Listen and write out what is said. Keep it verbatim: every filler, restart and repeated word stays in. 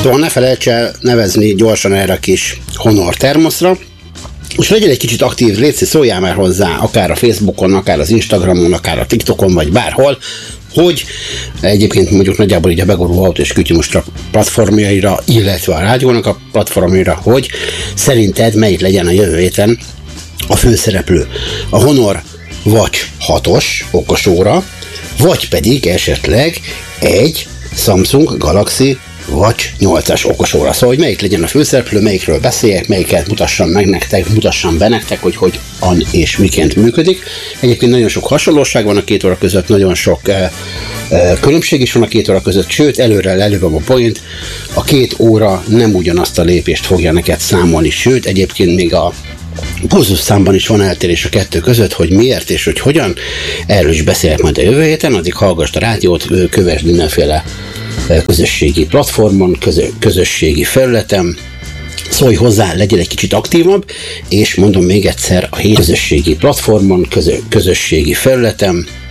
Szóval ne felejts el nevezni gyorsan erre a kis Honor termoszra, és legyen egy kicsit aktív, légy szóljál már hozzá, akár a Facebookon, akár az Instagramon, akár a TikTokon, vagy bárhol, hogy egyébként mondjuk nagyjából így a Begoró Autó és Kütyümustra platformjaira, illetve a rádiónak a platformjaira, hogy szerinted melyik legyen a jövő héten a főszereplő. A Honor vagy hatos okosóra, vagy pedig esetleg egy Samsung Galaxy Watch nyolcas okosóra. Szóval, hogy melyik legyen a főszereplő, melyikről beszéljek, melyiket mutassam meg nektek, mutassam be nektek, hogy hogyan és miként működik. Egyébként nagyon sok hasonlóság van a két óra között, nagyon sok eh, eh, különbség is van a két óra között, sőt, előre előbb a point, a két óra nem ugyanazt a lépést fogja neked számolni, sőt, egyébként még a pulzus számban is van eltérés a kettő között, hogy miért és hogy hogyan. Erről is beszélek majd a jövő héten, addig hallgassd a rádiót, kövesd mindenféle közösségi platformon, közö, közösségi felületen, szólj hozzá, legyél egy kicsit aktívabb, és mondom még egyszer, a hét közösségi platformon, közö, közösségi felületen,